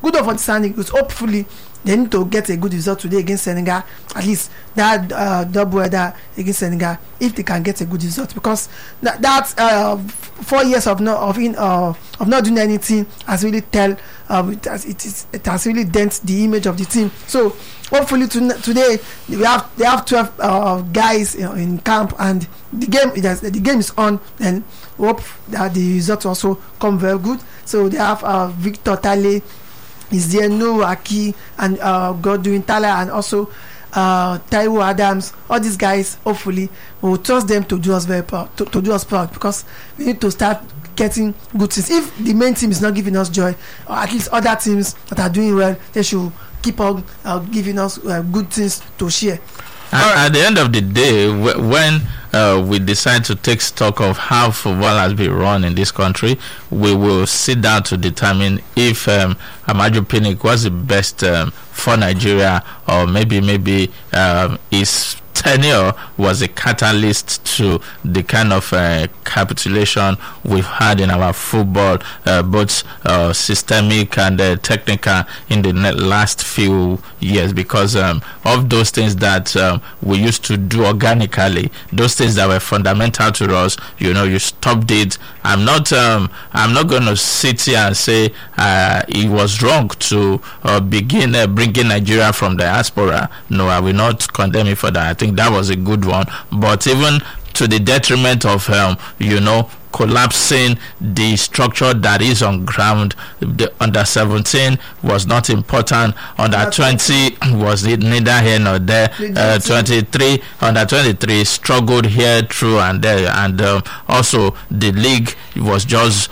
good one for the Sand Eagles. Hopefully they need to get a good result today against Senegal. At least that double header against Senegal, if they can get a good result, because that 4 years of not doing anything has really it has really dent the image of the team. So hopefully today they have 12 guys in camp, and the game is on, and hope that the results also come very good. So they have Victor Tale is there, Noah Aki, and Godwin Tala, and also Taiwo Adams. All these guys, hopefully we'll trust them to do us very proud, to do us proud, because we need to start getting good things. If the main team is not giving us joy, or at least other teams that are doing well, they should keep on giving us good things to share. At the end of the day, when we decide to take stock of how football has been run in this country, we will sit down to determine if Amaju Pinnick was the best for Nigeria, or maybe his tenure was a catalyst to the kind of capitulation we've had in our football, both systemic and technical, in the last few years, because of those things that we used to do organically, those things that were fundamental to us, you stopped it. I'm not going to sit here and say it was wrong to begin bringing Nigeria from diaspora. No, I will not condemn it for that. I think that was a good one, but even to the detriment of collapsing the structure that is on ground. The under 17 was not important. Under 20 was neither here nor there. 23 under 23 struggled here through and there, and also the league was just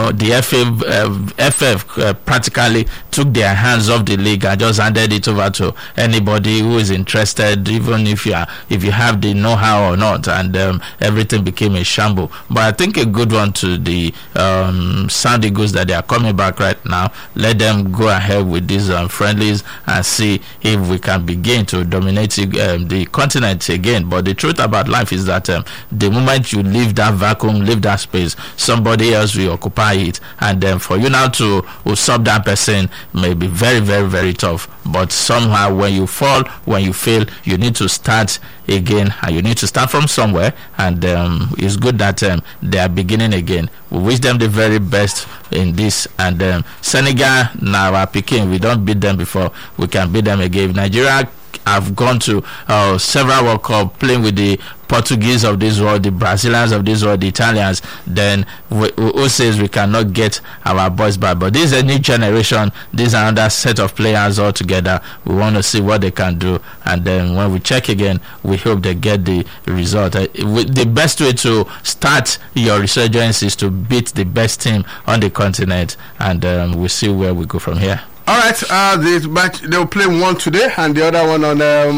the FF practically took their hands off the league and just handed it over to anybody who is interested, even if you have the know-how or not, and everything became a shamble. But I think a good one to the Sand Eagles that they are coming back right now. Let them go ahead with these friendlies and see if we can begin to dominate the continent again. But the truth about life is that the moment you leave that vacuum, leave that space, somebody else will occupy it, and then for you now to usurp that person may be very, very, very tough. But somehow when you fall, when you fail, you need to start again, and you need to start from somewhere, and it's good that they are beginning again. We wish them the very best in this, and Senegal, now our Peking, we don't beat them before, we can beat them again. Nigeria have gone to several World Cup playing with the Portuguese of this world, the Brazilians of this world, the Italians. Then who says we cannot get our boys back? But this is a new generation. This is another set of players altogether. We want to see what they can do, and then when we check again, we hope they get the result. The best way to start your resurgence is to beat the best team on the continent, and we'll see where we go from here. All right, the match, they'll play one today and the other one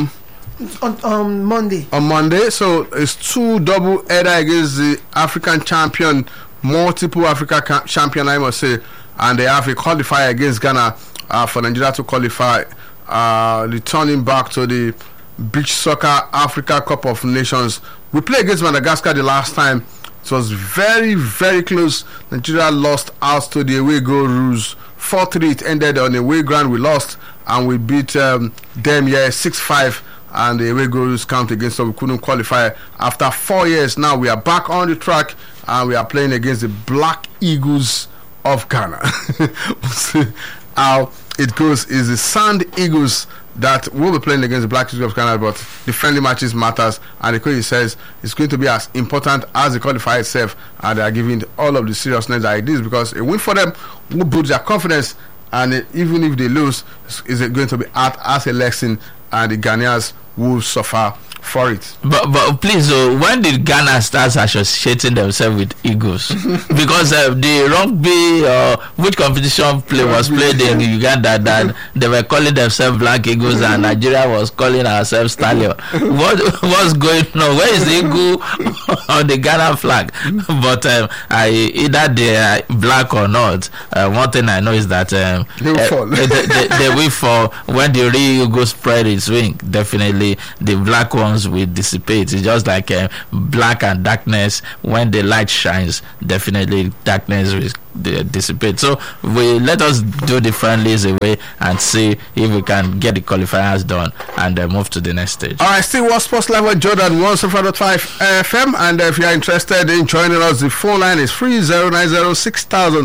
on Monday. On Monday, so it's two double header against the African champion, multiple Africa champion, I must say, and they have a qualifier against Ghana for Nigeria to qualify, returning back to the Beach Soccer Africa Cup of Nations. We played against Madagascar the last time. It was very, very close. Nigeria lost out to the away goal rules. 4-3 it ended on the away ground. We lost and we beat them 6-5, and the away goals count against us. We couldn't qualify. After 4 years now, we are back on the track and we are playing against the Black Eagles of Ghana. We'll see how it goes. Is the Sand Eagles that will be playing against the Black Eagles of Ghana, but the friendly matches matters, and the coach says it's going to be as important as the qualifier itself, and they are giving all of the seriousness that it is, because a win for them will boost their confidence, and even if they lose, is it going to be as a lesson, and the Ghanaians will suffer for it. But please, when did Ghana start associating themselves with Eagles? Because the rugby, which competition was played in Uganda, that they were calling themselves Black Eagles and Nigeria was calling ourselves Stallion. What's going on? Where is the eagle on the Ghana flag? But either they are black or not, one thing I know is that they will fall. They will fall when the real eagle spread its wing. Definitely the black ones illusions will dissipate. It's just like black and darkness. When the light shines, definitely darkness will dissipate. So let us do the friendlies away and see if we can get the qualifiers done and move to the next stage. All right, still World Sports Live with Jordan 105.5 FM, and if you are interested in joining us, the phone line is free 0906000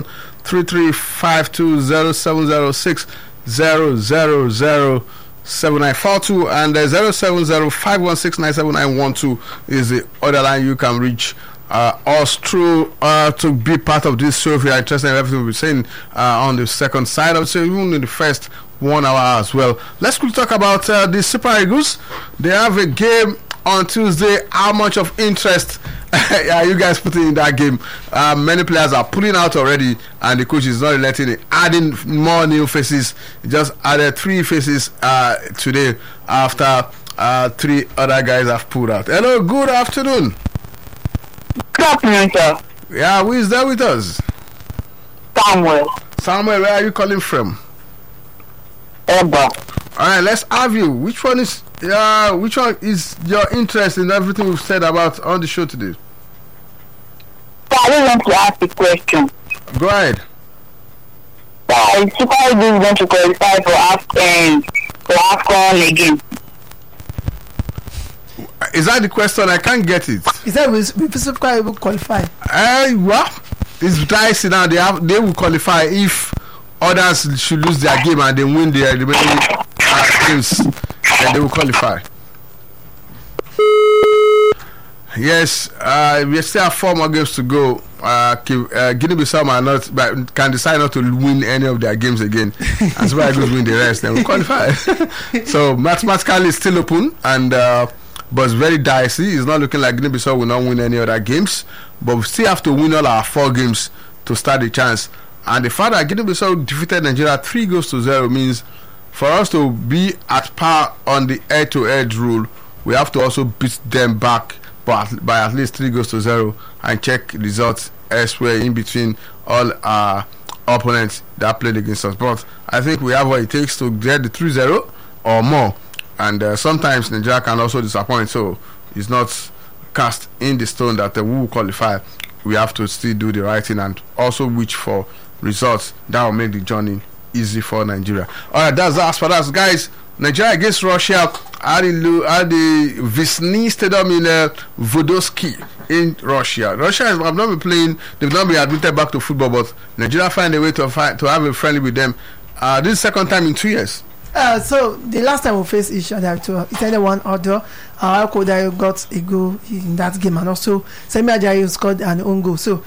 33520706 0007942 and 07051697912 is the other line you can reach us through to be part of this show. If you are interested in everything we're saying on the second side, I would say even in the first 1 hour as well. Let's quickly talk about the Super Eagles. They have a game on Tuesday. How much of interest are you guys putting in that game? Many players are pulling out already, and the coach is not letting it, adding more new faces. He just added 3 faces today after 3 other guys have pulled out. Hello, good afternoon. Good afternoon, sir. Yeah, who is there with us? Samuel. Samuel, where are you calling from? Eba. All right, let's have you. Which one is your interest in everything we've said about on the show today? I just want to ask a question. Go ahead. Is Super Eagles going to qualify for AFCON again? Is that the question? I can't get it. He said we Super Eagles qualify. Well, it's dicey now. They will qualify if others should lose their game and they win their remaining games, then they will qualify. Yes, we still have 4 more games to go. Guinea-Bissau can decide not to win any of their games again, and Super Eagles win the rest, then we qualify. So mathematically, it's still open, and but it's very dicey. It's not looking like Guinea-Bissau will not win any other games, but we still have to win all our 4 games to start the chance. And the fact that Guinea-Bissau defeated Nigeria 3-0 means for us to be at par on the head-to-head rule, we have to also beat them back by at least 3-0 and check results elsewhere in between all our opponents that played against us. But I think we have what it takes to get the 3-0 or more. And sometimes Nigeria can also disappoint, so it's not cast in the stone that we will qualify. We have to still do the right thing and also reach for results that will make the journey easy for Nigeria. Alright, that's as for us, guys. Nigeria against Russia at the Vizhny Stadium in Vodorsky in Russia. Russia have not been playing, they've not been admitted back to football, but Nigeria find a way to have a friendly with them. This is the second time in 2 years. So the last time we faced each other, it's either one or the Kodayo got a goal in that game, and also Semi Ajayi scored an own goal. So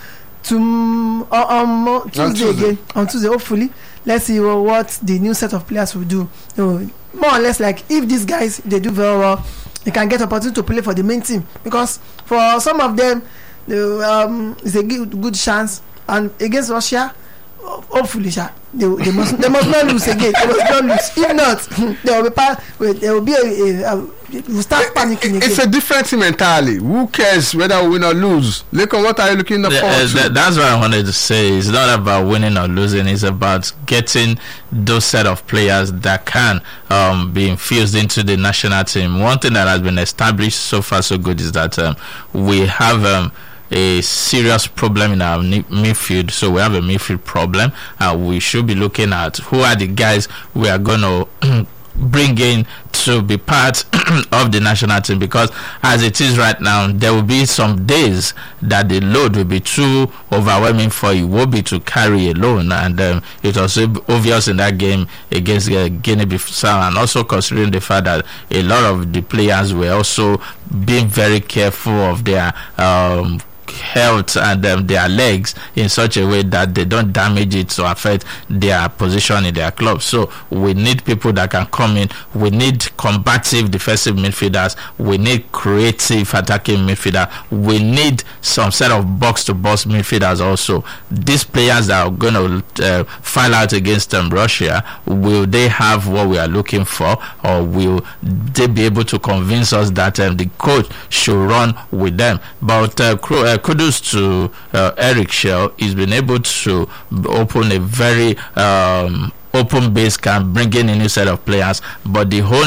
on Tuesday, hopefully, let's see what the new set of players will do. More or less, like if these guys they do very well, they can get opportunity to play for the main team, because for some of them, it's a good chance. And against Russia, hopefully, they must not lose again. They must not lose. If not, there will be we'll start panicking again. It's a different team entirely. Who cares whether we win or lose? Lekon, what are you looking for? That's what I wanted to say. It's not about winning or losing. It's about getting those set of players that can be infused into the national team. One thing that has been established so far so good is that we have a serious problem in our midfield. So we have a midfield problem. We should be looking at who are the guys we are going to bring in to be part of the national team, because as it is right now, there will be some days that the load will be too overwhelming for Iwobi to carry alone, and it was obvious in that game against Guinea-Bissau, and also considering the fact that a lot of the players were also being very careful of their health and their legs in such a way that they don't damage it to affect their position in their club. So we need people that can come in. We need combative defensive midfielders. We need creative attacking midfielder. We need some set of box-to-box midfielders also. These players that are going to file out against Russia, will they have what we are looking for, or will they be able to convince us that the coach should run with them? But kudos to Eric Shell. He's been able to open a very open base camp, bring in a new set of players, but the only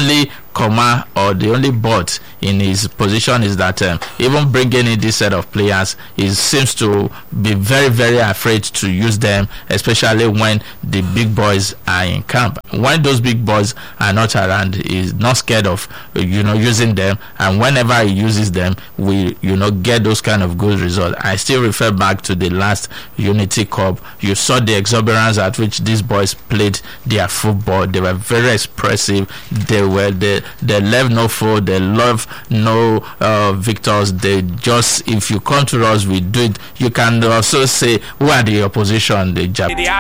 comma or the only but in his position is that even bringing in this set of players, he seems to be very, very afraid to use them, especially when the big boys are in camp. When those big boys are not around, he's not scared of using them, and whenever he uses them, we get those kind of good results. I still refer back to the last Unity Cup. You saw the exuberance at which these boys played their football. They were very expressive. They left no foe. They love no victors. They just, if you come to us, we do it. You can also say, who are the opposition? The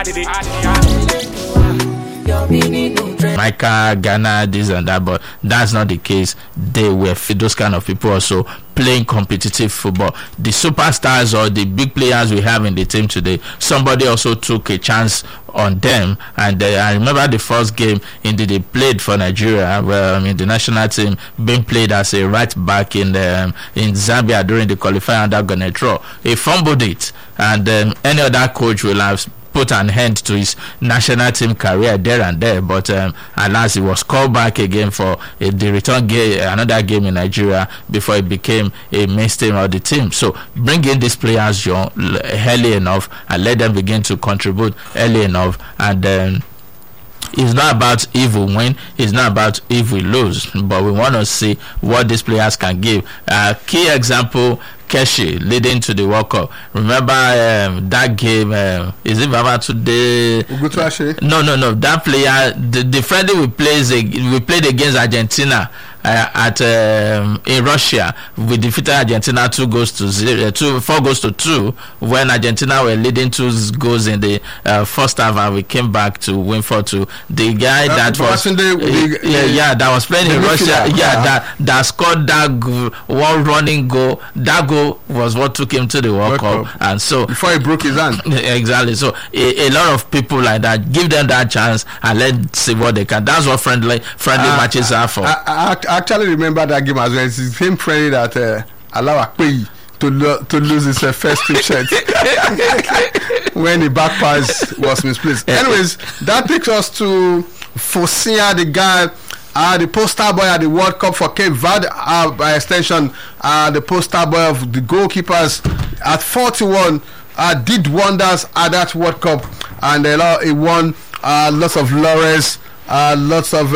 Jamaica, Ghana, this and that, but that's not the case. They were those kind of people also playing competitive football. The superstars or the big players we have in the team today, somebody also took a chance on them, and I remember the first game they played for Nigeria, the national team, being played as a right back in Zambia during the qualifier under Gonetro. He fumbled it, and any other coach will have put an end to his national team career there and there, but alas, he was called back again for the return game, another game in Nigeria, before he became a mainstay of the team. So bring in these players young, early enough, and let them begin to contribute early enough, and it's not about if we win, it's not about if we lose, but we want to see what these players can give. Key example, Keshi leading to the World Cup. Remember that game? Is it Baba today? No. That player, the friendly we played against Argentina in Russia. We defeated Argentina 4 goals to 2 when Argentina were leading 2 goals in the first half, and we came back to win 4-2. The guy that was playing in Russia, that scored that one running goal. That goal was what took him to the World Cup, and so before he broke his hand. Exactly. So a lot of people like that, give them that chance and let's see what they can. That's what friendly matches are for. I actually remember that game as well. It's the same friendly that allowed Akpeyi to lose his first 2 shots when the back pass was misplaced. Anyways, that takes us to Fosia, the guy, the poster boy at the World Cup for Cape Verde, by extension, the poster boy of the goalkeepers at 41, did wonders at that World Cup, and he won lots of laurels, lots of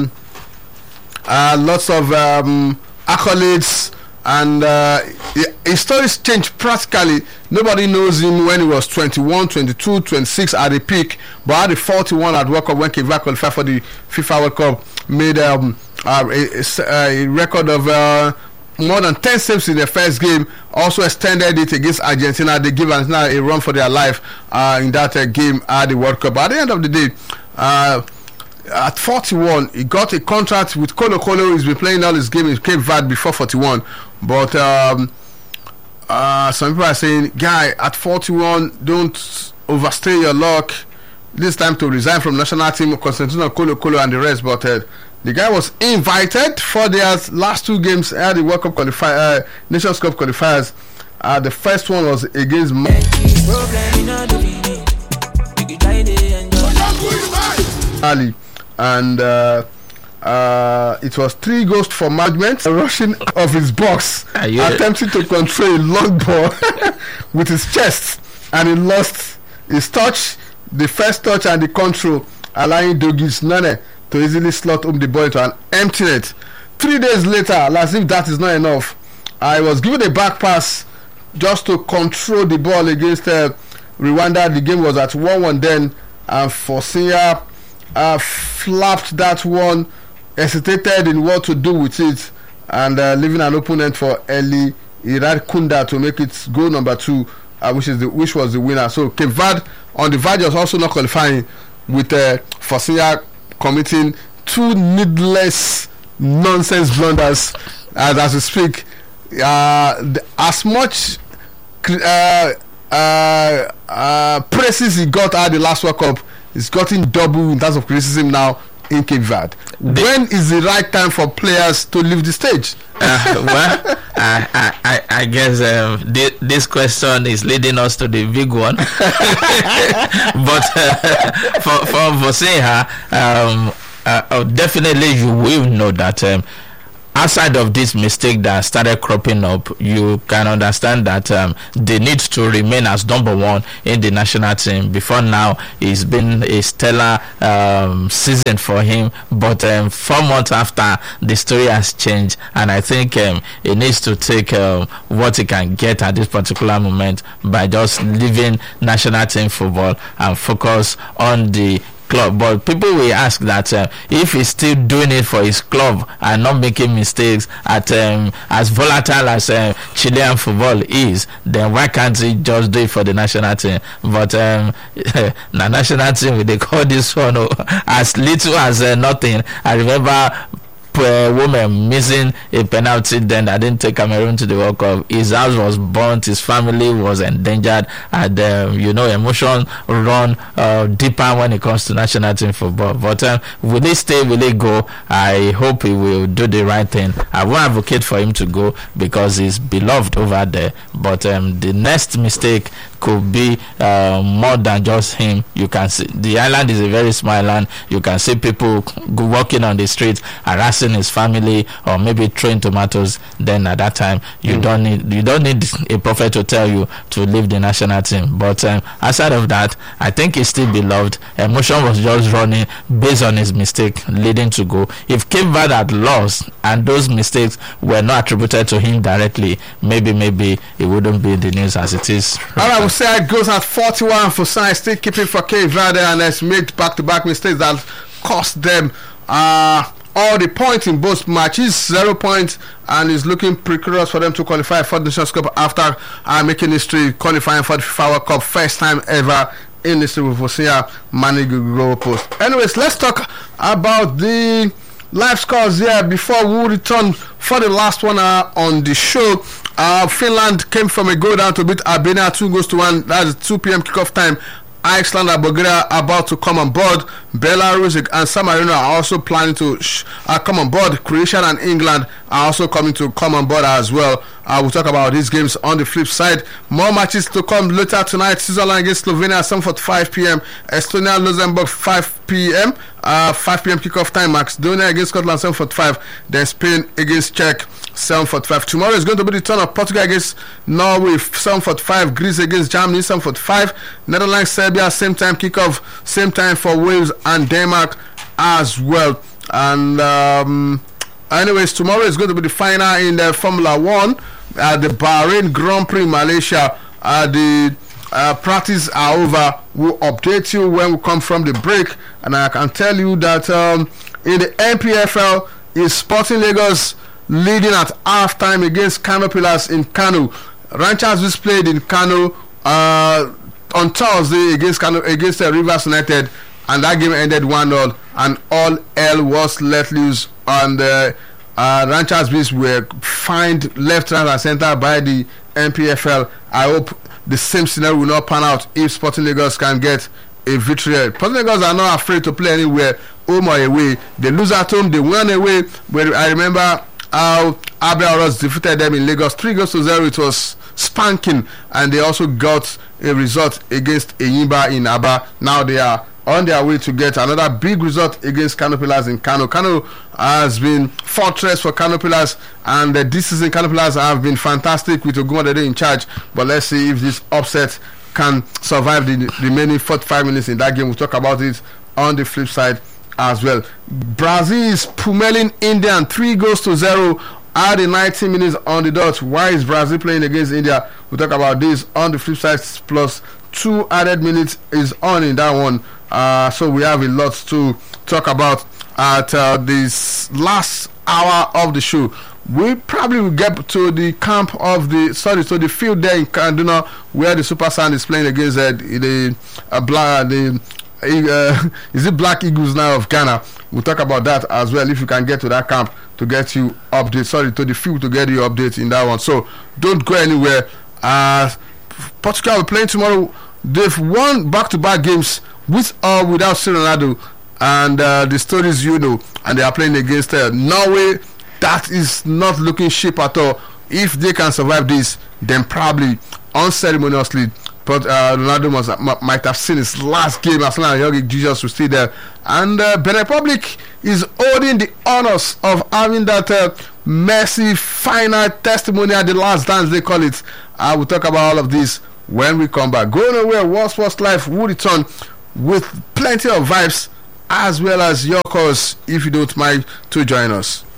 accolades, and his stories changed practically. Nobody knows him when he was 21, 22, 26 at the peak, but at the 41 at World Cup when Cape Verde qualified for the FIFA World Cup, made a record of more than 10 saves in the first game. Also extended it against Argentina. They give Argentina a run for their life in that game at the World Cup. But at the end of the day, at 41, he got a contract with Colo Colo. He's been playing all his games in Cape Verde before 41. But some people are saying, guy, at 41, don't overstay your luck. This time to resign from national team, concentrate on Colo Colo and the rest. But the guy was invited for their last 2 games at the World Cup Nations Cup qualifiers. The first one was against Mali, and it was 3 goals for management. Rushing off his box, attempting to control a long ball with his chest, and he lost his touch, the first touch and the control, allowing Dogis Nane to easily slot home the ball into an empty net. 3 days later, as if that is not enough, I was given a back pass just to control the ball against Rwanda. The game was at 1-1 then, and Fosia flapped that one, hesitated in what to do with it, and leaving an open end for Eli Iradkunda to make it goal number 2, which was the winner. So Cape Verde on the verge was also not qualifying, with Fosia committing 2 needless nonsense blunders as we speak. As much praises he got at the last World Cup, he's gotten double in terms of criticism now in Cape Verde. When is the right time for players to leave the stage? Well, I guess this question is leading us to the big one. But for Fosia, definitely you will know that outside of this mistake that started cropping up, you can understand that they need to remain as number one in the national team. Before now, it's been a stellar season for him, but 4 months after, the story has changed, and I think he needs to take what he can get at this particular moment by just leaving national team football and focus on the club. But people will ask that if he's still doing it for his club and not making mistakes at as volatile as Chilean football is, then why can't he just do it for the national team? But the national team, they call this one as little as nothing. I remember woman missing a penalty then that didn't take Cameroon to the World Cup. His house was burnt, his family was endangered, and emotion run deeper when it comes to national team football. But will he stay, will he go? I hope he will do the right thing. I won't advocate for him to go because he's beloved over there, but the next mistake could be more than just him. You can see the island is a very small island. You can see people walking on the streets harassing his family or maybe throwing tomatoes. Then at that time you don't need a prophet to tell you to leave the national team. But outside of that, I think he's still beloved. Emotion was just running based on his mistake leading to go. If Cape Verde had lost and those mistakes were not attributed to him directly, maybe it wouldn't be in the news as it is. All right, we'll say it goes at 41 for Science, still keeping for Cape Verde, and has made back-to-back mistakes that cost them all the points in both matches, 0 points, and is looking precarious for them to qualify for the Nations Cup after making history qualifying for the FIFA World Cup, first time ever in history with Hosea Manigo post. Anyways, let's talk about the live scores here before we return for the last one on the show. Finland came from a goal down to beat Albania 2-1. That's 2 p.m. kickoff time. Iceland and Bulgaria about to come on board. Belarus and San Marino are also planning to come on board. Croatia and England are also coming to come on board as well. We'll talk about these games on the flip side. More matches to come later tonight. Switzerland against Slovenia 7:45 p.m. Estonia, Luxembourg 5 p.m. 5 p.m. kickoff time. Macedonia against Scotland 7:45. Then Spain against Czech 7:45. Tomorrow is going to be the turn of Portugal against Norway 7:45. Greece against Germany 7:45. Netherlands, Serbia same time kickoff. Same time for Wales and Denmark as well. And anyways, tomorrow is going to be the final in the Formula 1 at the Bahrain Grand Prix Malaysia. The practice are over. We'll update you when we come from the break, and I can tell you that in the NPFL is Sporting Lagos leading at halftime against Kano Pillars in Kano. Ranchers was played in Kano on Thursday against Rivers United, and that game ended 1-0, and all hell was let loose on the Ranchers Bees were fined left, right and center by the NPFL. I hope the same scenario will not pan out if Sporting Lagos can get a victory. Sporting Lagos are not afraid to play anywhere, home or away. They lose at home, they win away. But I remember how Abia Oros defeated them in Lagos 3-0. It was spanking, and they also got a result against Eyimba in Aba. Now they are on their way to get another big result against Kano Pillars in Kano. Kano has been fortress for Kano Pillars, and this season Kano Pillars have been fantastic with Ogunwadede in charge. But let's see if this upset can survive the remaining 45 minutes in that game. We'll talk about it on the flip side as well. Brazil is pummeling India 3-0 at the 90 minutes on the dot. Why is Brazil playing against India? We'll talk about this on the flip side, plus 2 added minutes is on in that one. So we have a lot to talk about at this last hour of the show. We probably will get to the camp of to the field there in Kaduna, where the Super Sand is playing against is it Black Eagles now of Ghana. We'll talk about that as well if you can get to that camp to get you update. To the field to get you update in that one. So don't go anywhere. Portugal will play tomorrow. They've won back-to-back games with or without Ronaldo, and the stories and they are playing against Norway. That is not looking cheap at all. If they can survive this, then probably unceremoniously, but Ronaldo might have seen his last game as long as Yogi Jesus will stay there. And Benin Republic is holding the honors of having that Messi final testimony at the last dance, they call it. I will talk about all of this when we come back. Go nowhere. World Sports Life will return with plenty of vibes as well as your calls, if you don't mind to join us.